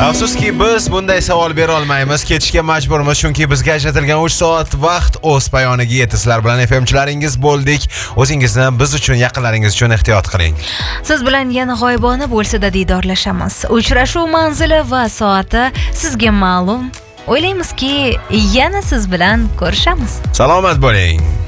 Afsuski biz bunday savol bera olmaymiz. Ketishga majburmiz, chunki bizga ajratilgan 3 soat vaqt o'z poyoniga yetdi. Sizlar bilan FMchilaringiz bo'ldik. O'zingizni biz uchun, yaqinlaringiz uchun ehtiyot qiling. Siz bilan yana g'oyibona bo'lsa-da diydorlashamiz. Uchrashuv manzili va soati sizga ma'lum. O'ylaymizki, yana siz bilan ko'rishamiz. Salomat bo'ling.